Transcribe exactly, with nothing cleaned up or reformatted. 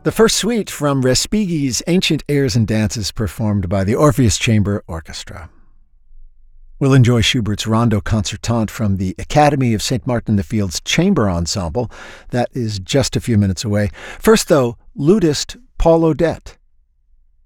The first suite from Respighi's Ancient Airs and Dances performed by the Orpheus Chamber Orchestra. We'll enjoy Schubert's Rondo Concertante from the Academy of Saint Martin in the Fields Chamber Ensemble. That is just a few minutes away. First, though, lutist Paul Odette.